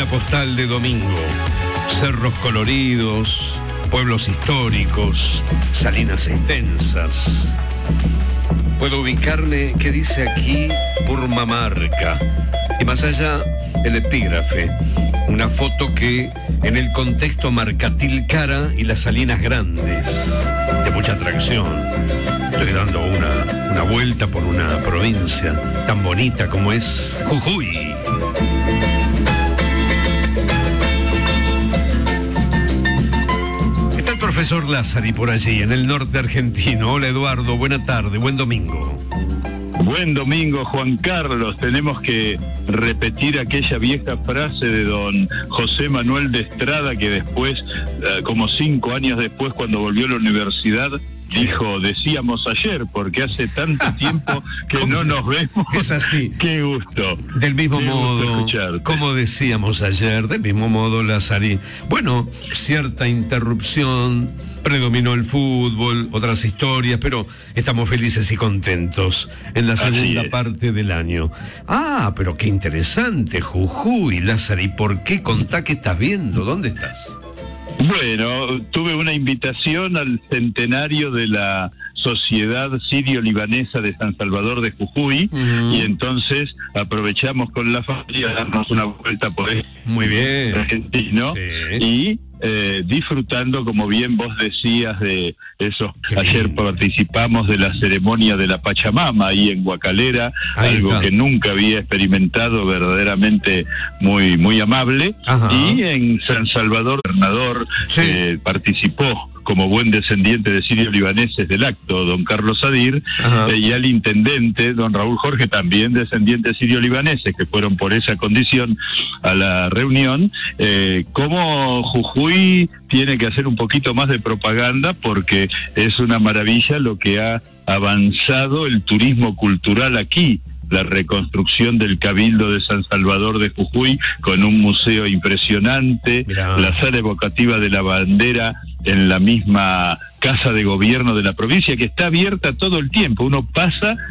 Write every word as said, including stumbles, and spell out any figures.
Una postal de domingo. Cerros coloridos, pueblos históricos, salinas extensas. Puedo ubicarme, ¿qué dice aquí? Purmamarca. Y más allá, el epígrafe. Una foto que en el contexto marca Tilcara y las Salinas Grandes. De mucha atracción. Estoy dando una, una vuelta por una provincia tan bonita como es Jujuy. Está el profesor Lázari por allí, en el norte argentino. Hola Eduardo, buena tarde, buen domingo. Buen domingo, Juan Carlos. Tenemos que repetir aquella vieja frase de don José Manuel de Estrada, que después, como cinco años después, cuando volvió a la universidad, dijo, decíamos ayer, porque hace tanto tiempo que no nos vemos. Es así. Qué gusto. Del mismo Qué modo, como decíamos ayer, del mismo modo, Lázari. Bueno, cierta interrupción, predominó el fútbol, otras historias, pero estamos felices y contentos en la segunda parte del año. Ah, pero qué interesante, Jujuy, Lázari. ¿Por qué? Contá qué estás viendo, ¿dónde estás? Bueno, tuve una invitación al centenario de la Sociedad Sirio-Libanesa de San Salvador de Jujuy, uh-huh. y entonces aprovechamos con la familia a darnos una vuelta por este muy bien argentino, sí. y eh, disfrutando, como bien vos decías, de esos. Qué ayer lindo. Participamos de la ceremonia de la Pachamama ahí en Guacalera, ahí algo está. Que nunca había experimentado, verdaderamente muy muy amable. Ajá. Y en San Salvador, el gobernador sí. eh, participó como buen descendiente de sirio-libaneses del acto, don Carlos Sadir, eh, y al intendente, don Raúl Jorge, también descendientes sirio-libaneses, que fueron por esa condición a la reunión. Eh, como Jujuy tiene que hacer un poquito más de propaganda, porque es una maravilla lo que ha avanzado el turismo cultural aquí. La reconstrucción del Cabildo de San Salvador de Jujuy, con un museo impresionante, Mirá. La sala evocativa de la bandera en la misma casa de gobierno de la provincia, que está abierta todo el tiempo. Uno pasa